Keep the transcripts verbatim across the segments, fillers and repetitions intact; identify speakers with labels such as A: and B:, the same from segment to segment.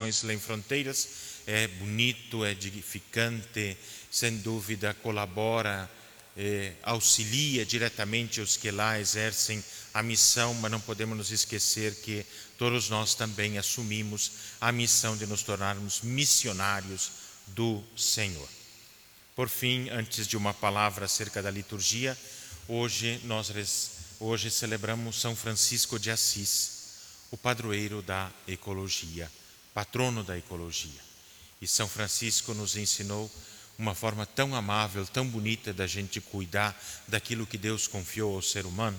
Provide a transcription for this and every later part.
A: Missões Sem Fronteiras. É bonito, é edificante, sem dúvida colabora, é, auxilia diretamente os que lá exercem a missão, mas não podemos nos esquecer que todos nós também assumimos a missão de nos tornarmos missionários do Senhor. Por fim, antes de uma palavra acerca da liturgia, hoje nós hoje celebramos São Francisco de Assis, o padroeiro da ecologia, patrono da ecologia. E São Francisco nos ensinou uma forma tão amável, tão bonita da gente cuidar daquilo que Deus confiou ao ser humano.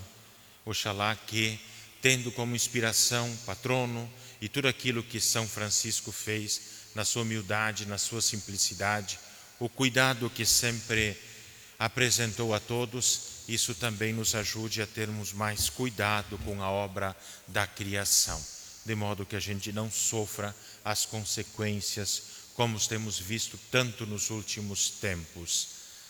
A: Oxalá que, tendo como inspiração patrono e tudo aquilo que São Francisco fez na sua humildade, na sua simplicidade, o cuidado que sempre apresentou a todos, isso também nos ajude a termos mais cuidado com a obra da criação, de modo que a gente não sofra as consequências, como temos visto tanto nos últimos tempos.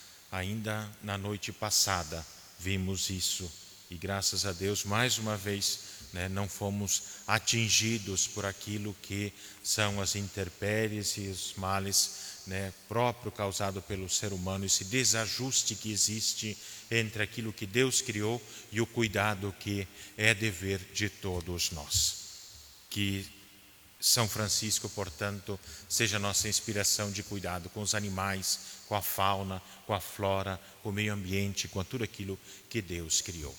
A: Ainda na noite passada vimos isso e graças a Deus mais uma vez, né, não fomos atingidos por aquilo que são as intempéries e os males, né, próprio causado pelo ser humano, esse desajuste que existe entre aquilo que Deus criou e o cuidado que é dever de todos nós. Que São Francisco, portanto, seja nossa inspiração de cuidado com os animais, com a fauna, com a flora, com o meio ambiente, com tudo aquilo que Deus criou.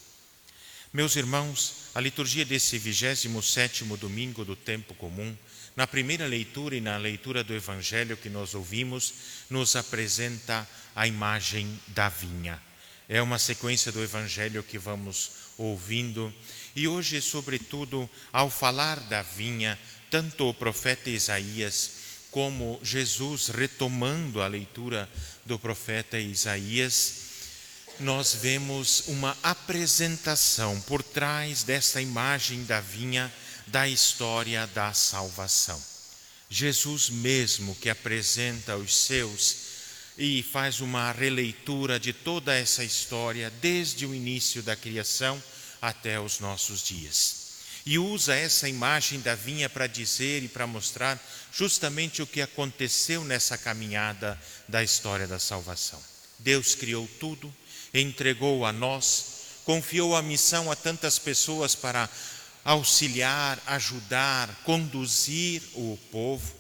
A: Meus irmãos, a liturgia desse vigésimo sétimo domingo do tempo comum, na primeira leitura e na leitura do Evangelho que nós ouvimos, nos apresenta a imagem da vinha. É uma sequência do Evangelho que vamos ouvindo e hoje, sobretudo, ao falar da vinha, tanto o profeta Isaías como Jesus, retomando a leitura do profeta Isaías, nós vemos uma apresentação por trás desta imagem da vinha da história da salvação. Jesus mesmo que apresenta os seus e faz uma releitura de toda essa história desde o início da criação até os nossos dias. E usa essa imagem da vinha para dizer e para mostrar justamente o que aconteceu nessa caminhada da história da salvação. Deus criou tudo, entregou a nós, confiou a missão a tantas pessoas para auxiliar, ajudar, conduzir o povo,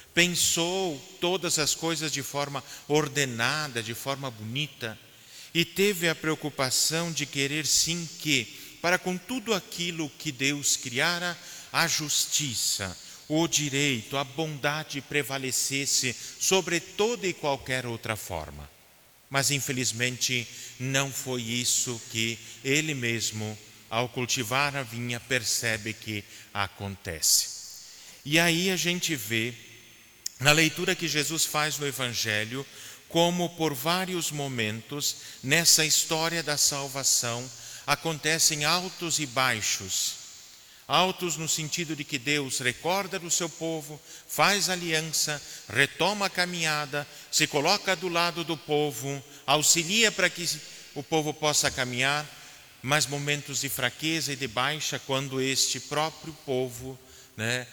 A: pensou todas as coisas de forma ordenada, de forma bonita, e teve a preocupação de querer sim que, para com tudo aquilo que Deus criara, a justiça, o direito, a bondade prevalecesse sobre toda e qualquer outra forma. Mas infelizmente não foi isso que ele mesmo, ao cultivar a vinha, percebe que acontece. E aí a gente vê, na leitura que Jesus faz no Evangelho, como por vários momentos, nessa história da salvação, acontecem altos e baixos. Altos no sentido de que Deus recorda do seu povo, faz aliança, retoma a caminhada, se coloca do lado do povo, auxilia para que o povo possa caminhar, mas momentos de fraqueza e de baixa, quando este próprio povo, né,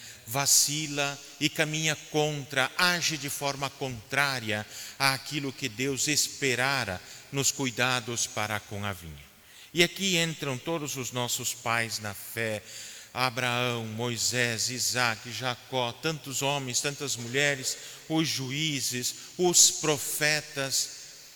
A: vacila e caminha contra, age de forma contrária àquilo que Deus esperara nos cuidados para com a vinha. E aqui entram todos os nossos pais na fé, Abraão, Moisés, Isaac, Jacó, tantos homens, tantas mulheres, os juízes, os profetas,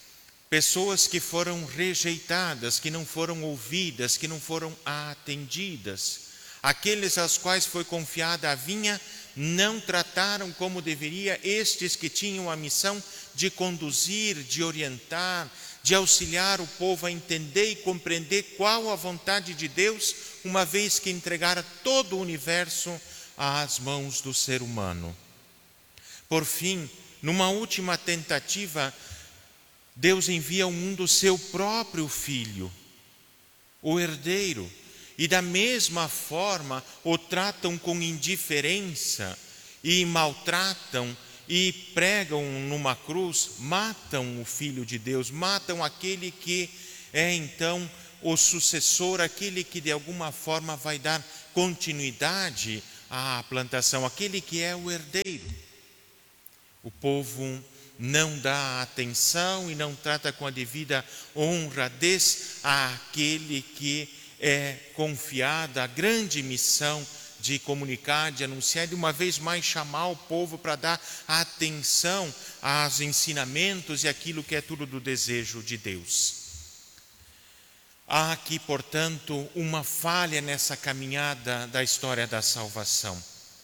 A: pessoas que foram rejeitadas, que não foram ouvidas, que não foram atendidas. Aqueles aos quais foi confiada a vinha não trataram como deveria estes que tinham a missão de conduzir, de orientar, de auxiliar o povo a entender e compreender qual a vontade de Deus, uma vez que entregara todo o universo às mãos do ser humano. Por fim, numa última tentativa, Deus envia ao mundo o seu próprio filho, o herdeiro, e da mesma forma o tratam com indiferença e maltratam e pregam numa cruz, matam o Filho de Deus, matam aquele que é então o sucessor, aquele que de alguma forma vai dar continuidade à plantação, aquele que é o herdeiro. O povo não dá atenção e não trata com a devida honradez àquele que é confiada a grande missão de comunicar, de anunciar, de uma vez mais chamar o povo para dar atenção aos ensinamentos e aquilo que é tudo do desejo de Deus. Há aqui, portanto, uma falha nessa caminhada da história da salvação.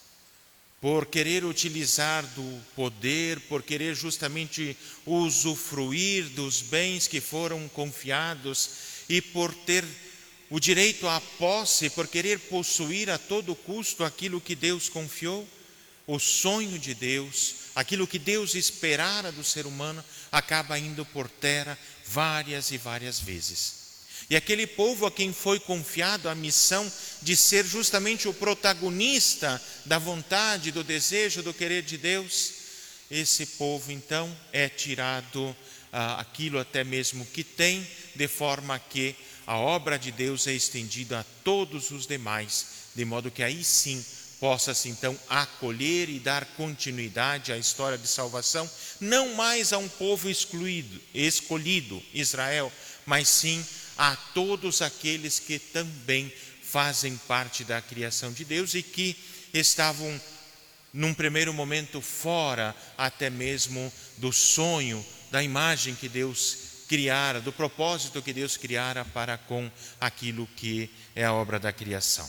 A: Por querer utilizar do poder, por querer justamente usufruir dos bens que foram confiados e por ter o direito à posse, por querer possuir a todo custo aquilo que Deus confiou, o sonho de Deus, aquilo que Deus esperara do ser humano, acaba indo por terra várias e várias vezes. E aquele povo a quem foi confiado a missão de ser justamente o protagonista da vontade, do desejo, do querer de Deus, esse povo então é tirado ah, aquilo até mesmo que tem, de forma que a obra de Deus é estendida a todos os demais, de modo que aí sim possa-se então acolher e dar continuidade à história de salvação, não mais a um povo excluído, escolhido, Israel, mas sim a todos aqueles que também fazem parte da criação de Deus e que estavam num primeiro momento fora até mesmo do sonho, da imagem que Deus criara, do propósito que Deus criara para com aquilo que é a obra da criação.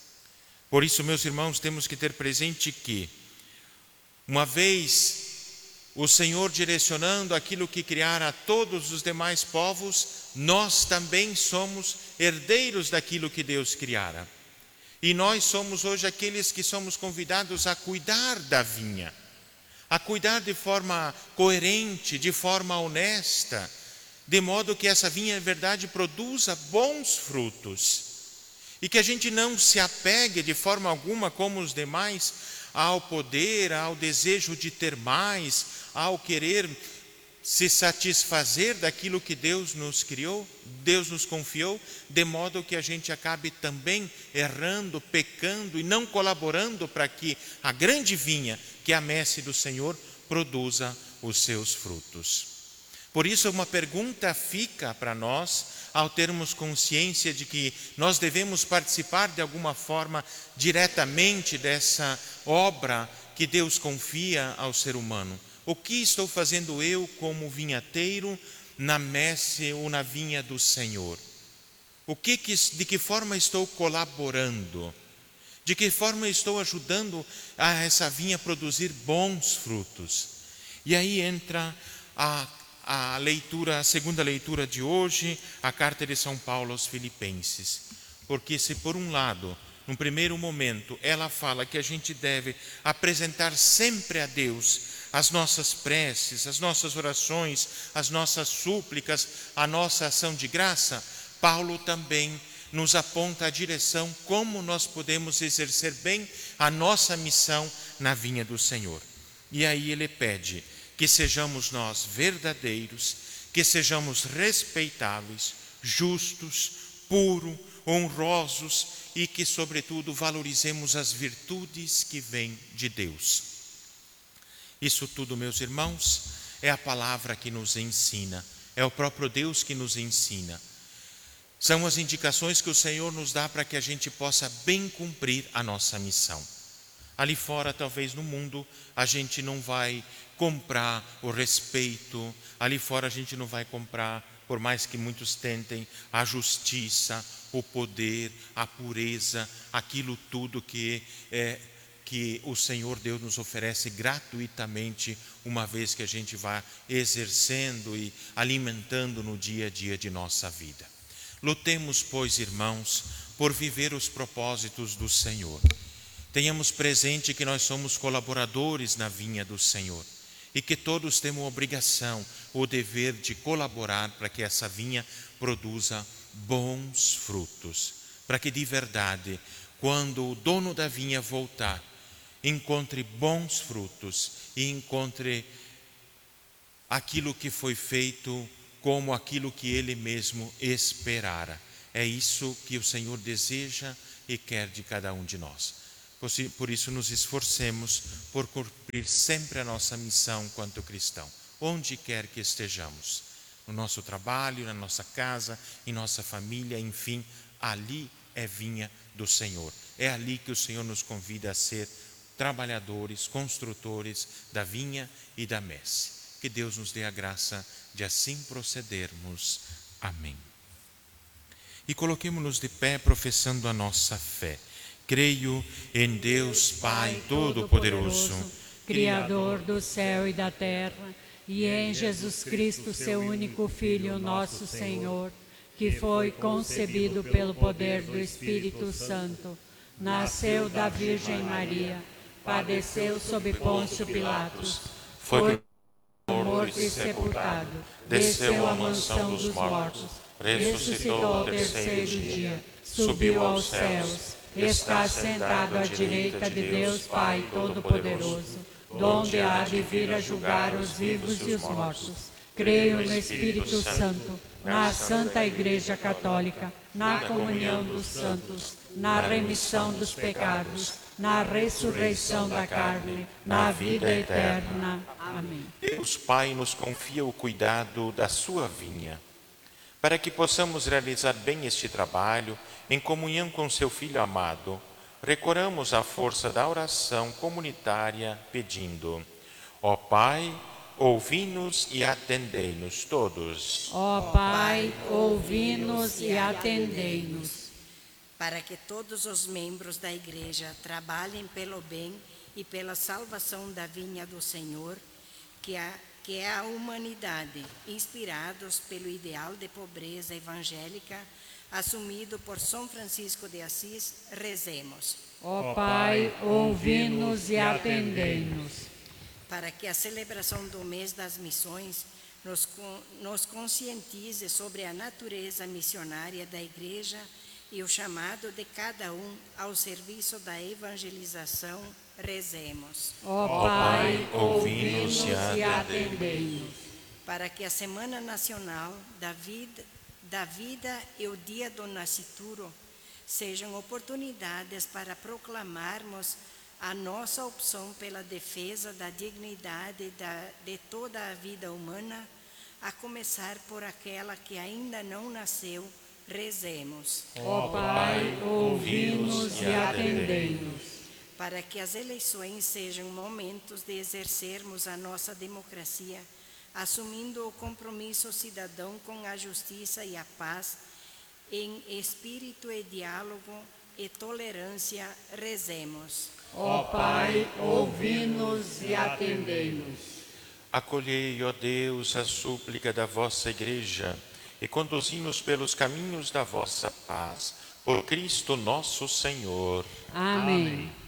A: Por isso, meus irmãos, temos que ter presente que, uma vez o Senhor direcionando aquilo que criara a todos os demais povos, nós também somos herdeiros daquilo que Deus criara. E nós somos hoje aqueles que somos convidados a cuidar da vinha, a cuidar de forma coerente, de forma honesta, de modo que essa vinha, em verdade, produza bons frutos. E que a gente não se apegue de forma alguma, como os demais, ao poder, ao desejo de ter mais, ao querer se satisfazer daquilo que Deus nos criou, Deus nos confiou, de modo que a gente acabe também errando, pecando e não colaborando para que a grande vinha, que é a messe do Senhor, produza os seus frutos. Por isso, uma pergunta fica para nós, ao termos consciência de que nós devemos participar de alguma forma diretamente dessa obra que Deus confia ao ser humano. O que estou fazendo eu como vinhateiro na messe ou na vinha do Senhor? O que, de que forma estou colaborando? De que forma estou ajudando a essa vinha produzir bons frutos? E aí entra a A leitura, a segunda leitura de hoje, a carta de São Paulo aos Filipenses. Porque se por um lado, num primeiro momento, ela fala que a gente deve apresentar sempre a Deus as nossas preces, as nossas orações, as nossas súplicas, a nossa ação de graça, Paulo também nos aponta a direção como nós podemos exercer bem a nossa missão na vinha do Senhor. E aí ele pede que sejamos nós verdadeiros, que sejamos respeitáveis, justos, puros, honrosos e que, sobretudo, valorizemos as virtudes que vêm de Deus. Isso tudo, meus irmãos, é a palavra que nos ensina, é o próprio Deus que nos ensina. São as indicações que o Senhor nos dá para que a gente possa bem cumprir a nossa missão. Ali fora, talvez no mundo, a gente não vai comprar o respeito, ali fora a gente não vai comprar, por mais que muitos tentem, a justiça, o poder, a pureza, aquilo tudo que, é, que o Senhor Deus nos oferece gratuitamente, uma vez que a gente vai exercendo e alimentando no dia a dia de nossa vida. Lutemos, pois, irmãos, por viver os propósitos do Senhor. Tenhamos presente que nós somos colaboradores na vinha do Senhor e que todos temos a obrigação, o dever de colaborar para que essa vinha produza bons frutos, para que de verdade, quando o dono da vinha voltar, encontre bons frutos e encontre aquilo que foi feito como aquilo que ele mesmo esperara. É isso que o Senhor deseja e quer de cada um de nós. Por isso nos esforcemos por cumprir sempre a nossa missão quanto cristão, onde quer que estejamos, no nosso trabalho, na nossa casa, em nossa família, enfim, ali é vinha do Senhor. É ali que o Senhor nos convida a ser trabalhadores, construtores da vinha e da messe. Que Deus nos dê a graça de assim procedermos. Amém. E coloquemo-nos de pé professando a nossa fé. Creio em Deus Pai Todo-Poderoso,
B: Criador do céu e da terra, e em Jesus Cristo, seu único Filho, nosso Senhor, que foi concebido pelo poder do Espírito Santo, nasceu da Virgem Maria, padeceu sob Pôncio Pilatos, foi morto e sepultado, desceu à mansão dos mortos, ressuscitou ao terceiro dia, subiu aos céus, está sentado à direita de Deus Pai Todo-Poderoso, donde há de vir a julgar os vivos e os mortos. Creio no Espírito Santo, na Santa Igreja Católica, na comunhão dos santos, na remissão dos pecados, na ressurreição da carne, na vida eterna. Amém.
A: Deus Pai nos confia o cuidado da sua vinha, para que possamos realizar bem este trabalho em comunhão com seu Filho amado. Recorramos à força da oração comunitária pedindo: ó Pai, ouvi-nos e atendei-nos todos.
B: Ó Pai, ouvi-nos e atendei-nos.
C: Para que todos os membros da Igreja trabalhem pelo bem e pela salvação da vinha do Senhor, que, a, que é a humanidade, inspirados pelo ideal de pobreza evangélica assumido por São Francisco de Assis, rezemos.
B: Ó Pai, ouvi-nos e atendei-nos.
C: Para que a celebração do mês das missões nos, nos conscientize sobre a natureza missionária da Igreja e o chamado de cada um ao serviço da evangelização, rezemos.
B: Ó Pai, ouvi-nos e atendei-nos.
C: Para que a Semana Nacional da Vida, da Vida e o Dia do Nascituro sejam oportunidades para proclamarmos a nossa opção pela defesa da dignidade da, de toda a vida humana, a começar por aquela que ainda não nasceu, rezemos.
B: Ó Pai, ouvi-nos e atendei-nos.
C: Para que as eleições sejam momentos de exercermos a nossa democracia, assumindo o compromisso cidadão com a justiça e a paz, em espírito e diálogo e tolerância, rezemos.
B: Ó Pai, ouvi-nos e atendei-nos.
A: Acolhei, ó Deus, a súplica da vossa Igreja e conduzi-nos pelos caminhos da vossa paz. Por Cristo nosso Senhor.
B: Amém.